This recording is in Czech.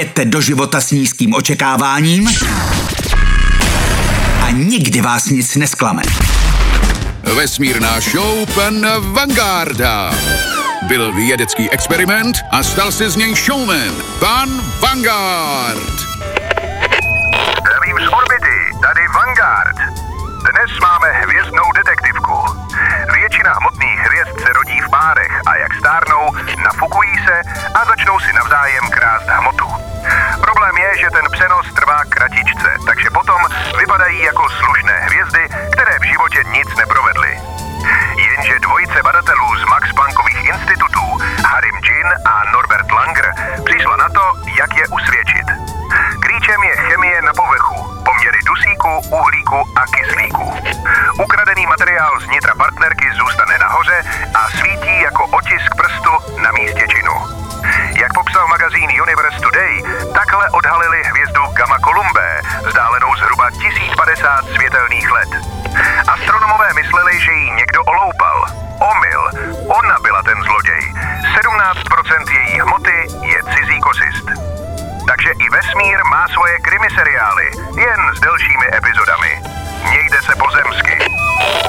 Jděte do života s nízkým očekáváním a nikdy vás nic nesklame. Vesmírná show pana Vangarda. Byl vědecký experiment a stal se z něj showman. Pan Vanguard. Zdravím z orbity, tady Vanguard. Dnes máme hvězdnou detektivku. Většina hmotných hvězd se rodí v párech a jak stárnou, nafukují se a začnou si navzájem krást hmotu. Problém je, že ten přenos trvá kratičce, takže potom vypadají jako slušné hvězdy, které v životě nic neprovedly. Jenže dvojice badatelů z Max Planckových institutů, Harim Džin a Norbert Langer, přišla na to, jak je usvědčit. Klíčem je chemie na povrchu, poměry dusíku, uhlíku a kyslíku. Ukradený materiál z nitra partnerky zůstane nahoře a svítí jako otisk prstu na místě činu. Jak popsal magazín Universe Today, takhle odhalili hvězdu Gamma Columbae, vzdálenou zhruba 1050 světelných let. Astronomové mysleli, že ji někdo oloupal. Omyl. Ona byla ten zloděj. 17% její hmoty je cizí kořist. Takže i vesmír má svoje krimi seriály, jen s delšími epizodami. Mějte se pozemsky.